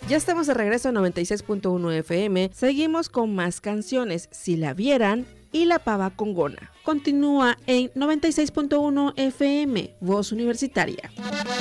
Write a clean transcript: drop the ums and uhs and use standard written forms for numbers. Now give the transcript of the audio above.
Ya estamos de regreso a 96.1 FM. Seguimos con más canciones. Si la vieran y La Pava con Gona. Continúa en 96.1 FM, Voz Universitaria.